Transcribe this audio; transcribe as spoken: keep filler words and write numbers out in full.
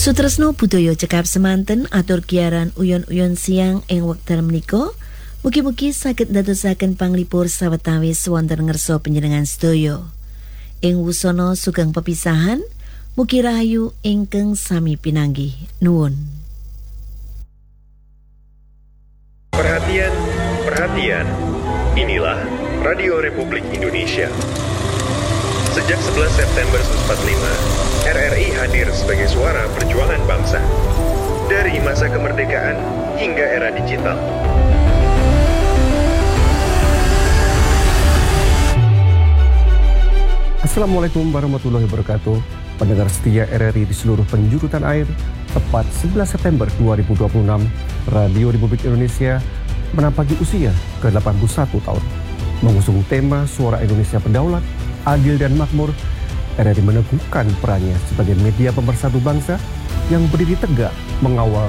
Sutresno budaya cekap semanten atur giaran uyon-uyon siang ing wekdal menika. Mugi-mugi saged ndadosaken panglipur sawetawis wonten ngersa panjenengan sedaya. Ing wusana sugeng pepisahan, mugi rahayu ingkang sami pinanggih. Nuwun. Perhatian, perhatian. Inilah Radio Republik Indonesia. Sejak sebelas September seribu sembilan ratus empat puluh lima, R R I hadir sebagai suara perjuangan bangsa. Dari masa kemerdekaan hingga era digital. Assalamualaikum warahmatullahi wabarakatuh. Pendengar setia R R I di seluruh penjuru tanah air, tepat sebelas September dua ribu dua puluh enam, Radio Republik Indonesia menampaki usia ke delapan puluh satu tahun. Mengusung tema Suara Indonesia Berdaulat, Adil dan Makmur, R R I meneguhkan perannya sebagai media pemersatu bangsa yang berdiri tegak mengawal